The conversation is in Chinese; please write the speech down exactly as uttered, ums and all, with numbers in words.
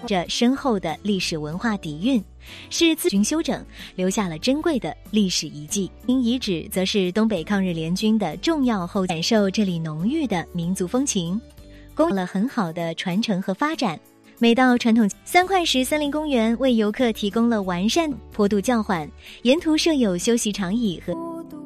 着深厚的历史文化底蕴，是自行修整，留下了珍贵的历史遗迹。遗址则是东北抗日联军的重要后感受这里浓郁的民族风情，供了很好的传承和发展。每到传统三块石森林公园为游客提供了完善坡度较缓，沿途设有休息长椅和